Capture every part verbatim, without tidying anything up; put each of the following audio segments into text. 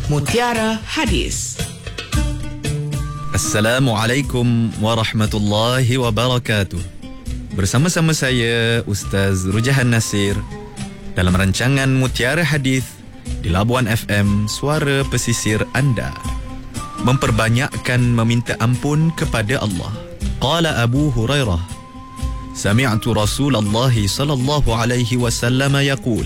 Mutiara Hadis. Assalamualaikum warahmatullahi wabarakatuh. Bersama-sama saya Ustaz Rujahan Nasir dalam rancangan Mutiara Hadis di Labuan F M, suara pesisir anda. Memperbanyakkan meminta ampun kepada Allah. Qala Abu Hurairah, sami'tu Rasulullah sallallahu alaihi wasallam yaqul,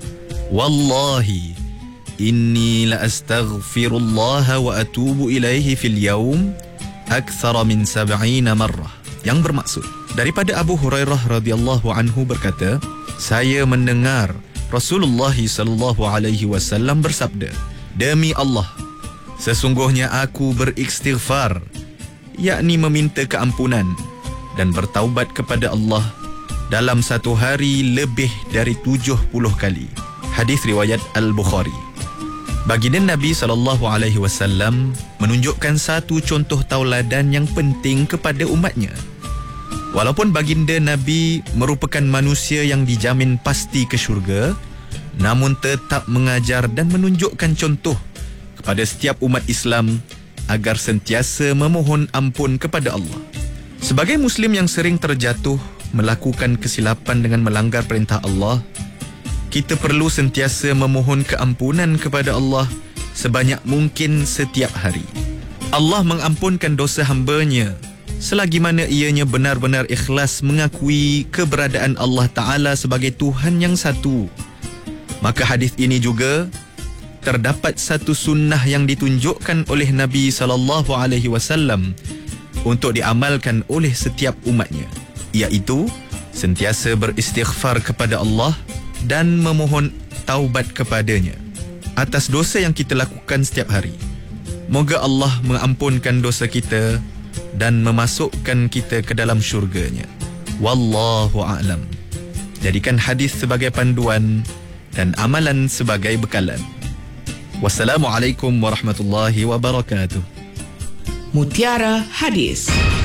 wallahi inni la astaghfirullah wa atubu ilaihi fil yawm akthara min sab'ina marrah. Yang bermaksud, daripada Abu Hurairah radhiyallahu anhu berkata, saya mendengar Rasulullah sallallahu alaihi wasallam bersabda, demi Allah, sesungguhnya aku beristighfar, yakni meminta keampunan dan bertaubat kepada Allah dalam satu hari lebih dari tujuh puluh kali. Hadis riwayat Al-Bukhari. Baginda Nabi sallallahu alaihi wasallam menunjukkan satu contoh tauladan yang penting kepada umatnya. Walaupun baginda Nabi merupakan manusia yang dijamin pasti ke syurga, namun tetap mengajar dan menunjukkan contoh kepada setiap umat Islam agar sentiasa memohon ampun kepada Allah. Sebagai Muslim yang sering terjatuh melakukan kesilapan dengan melanggar perintah Allah, kita perlu sentiasa memohon keampunan kepada Allah sebanyak mungkin setiap hari. Allah mengampunkan dosa hamba-Nya selagi mana ianya benar-benar ikhlas mengakui keberadaan Allah Ta'ala sebagai Tuhan yang satu. Maka hadis ini juga terdapat satu sunnah yang ditunjukkan oleh Nabi sallallahu alaihi wasallam untuk diamalkan oleh setiap umatnya, iaitu sentiasa beristighfar kepada Allah dan memohon taubat kepadanya atas dosa yang kita lakukan setiap hari. Moga Allah mengampunkan dosa kita dan memasukkan kita ke dalam syurga-Nya. Wallahu a'lam. Jadikan hadis sebagai panduan dan amalan sebagai bekalan. Wassalamualaikum warahmatullahi wabarakatuh. Mutiara Hadis.